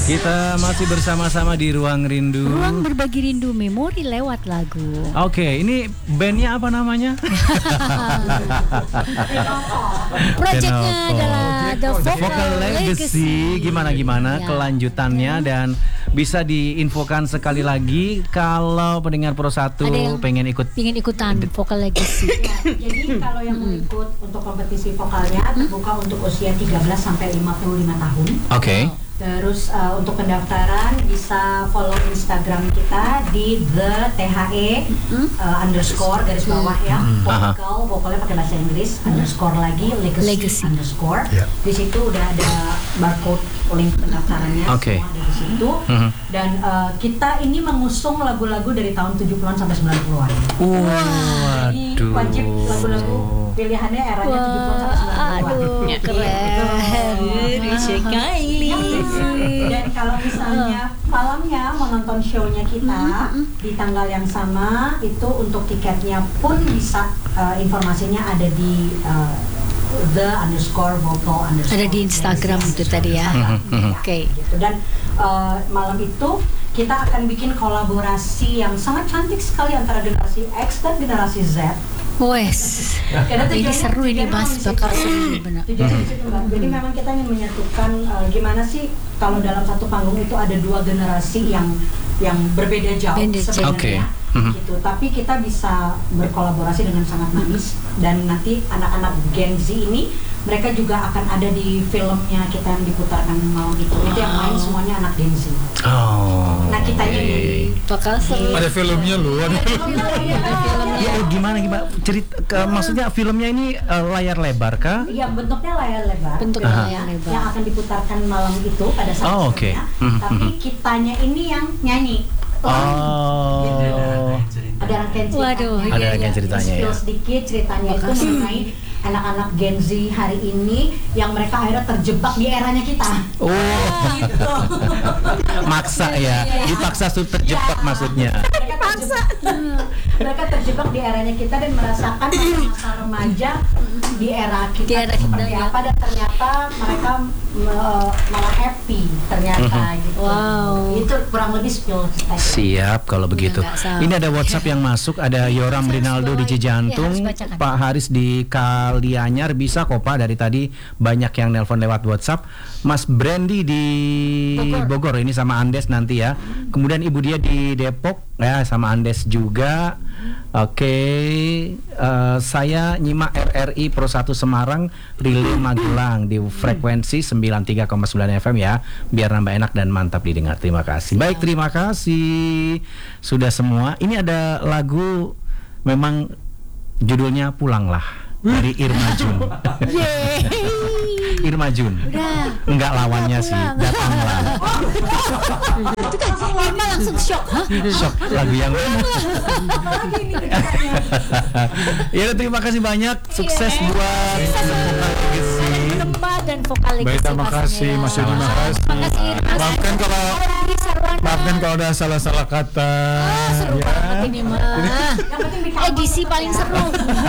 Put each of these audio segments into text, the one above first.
Kita masih bersama-sama di Ruang Rindu. Ruang berbagi rindu memori lewat lagu. Oke, ini bandnya apa namanya? Proyeknya adalah The Vocal Legacy. Gimana Ya. kelanjutannya dan bisa diinfokan sekali lagi kalau pendengar Pro 1 Ada yang pengen ikutan Vocal Legacy. Jadi kalau yang mau ikut untuk kompetisi vokalnya terbuka untuk usia 13 sampai 55 tahun. Oke. Terus untuk pendaftaran bisa follow Instagram kita di _underscore garis bawah ya. Vokalnya pakai bahasa Inggris underscore lagi legacy. Underscore. Di situ udah ada barcode link pendaftarannya semua ada di situ. Dan kita ini mengusung lagu-lagu dari tahun 70-an sampai 90-an. Jadi wajib lagu-lagu pilihannya eranya 70-an sampai 90-an. Aduh, keren. Sekali. Dan kalau misalnya malamnya mau nonton show-nya kita di tanggal yang sama, itu untuk tiketnya pun bisa informasinya ada di _vocal_. Ada di Instagram itu tadi ya. Oke. Gitu. Dan malam itu kita akan bikin kolaborasi yang sangat cantik sekali antara generasi X dan generasi Z. Wes. Ini seru ini Mas, bakal seru benar. Jadi memang kita ingin menyatukan gimana sih kalau dalam satu panggung itu ada dua generasi yang berbeda jauh sebenarnya. Gitu. Tapi kita bisa berkolaborasi dengan sangat manis dan nanti anak-anak Gen Z ini mereka juga akan ada di filmnya kita yang diputarkan malam itu. Itu yang main semuanya anak Gen Z. Nah kitanya di bakal seru. Ada filmnya loh. Ya gimana cerita maksudnya filmnya ini layar lebar kah? Iya bentuknya layar lebar. Yang akan diputarkan malam itu pada saat filmnya. Tapi kitanya ini yang nyanyi. Ada rangkaian ceritanya. Waduh, ada rangkaian ceritanya ya. Sedikit ceritanya itu mengenai anak-anak Gen Z hari ini yang mereka akhirnya terjebak di eranya kita. Gitu. Maksa ya, dipaksa terjebak maksudnya. Mereka terjebak di eranya kita dan merasakan masa remaja di era kita seperti apa, dan ternyata mereka malah happy ternyata gitu. Wow. Itu kurang lebih spill ceritanya. Siap kalau begitu. Ini ada WhatsApp yang masuk, ada Yoram Rinaldo di Cijantung, Pak Haris di Kalianyar, bisa kok Pak, dari tadi banyak yang nelpon lewat WhatsApp. Mas Brandy di Bogor ini sama Andes nanti ya. Kemudian Ibu dia di Depok ya sama Andes juga. Oke, saya nyimak RRI Pro 1 Semarang Relay Magelang di frekuensi 93,9 FM ya, biar nambah enak dan mantap didengar. Terima kasih. Baik, terima kasih sudah semua. Ini ada lagu memang judulnya Pulanglah dari Irma Jun. Irma Jun. Enggak lawannya sih, Datanglah. Itu kan Irma langsung shock. Shock lagu yang mana? Ya, terima kasih banyak. Sukses buat Lembah dan Vocal Legacy. Baik, terima kasih Mas Yudi, Makasih Irma. Maafkan kalau ada salah-salah kata. Seru banget ini mah. Edisi paling seru.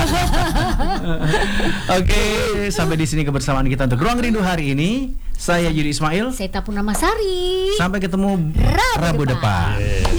Oke, sampai di sini kebersamaan kita untuk Ruang Rindu hari ini. Saya Yudi Ismail. Saya Tapuna Masari. Sampai ketemu Rabu depan.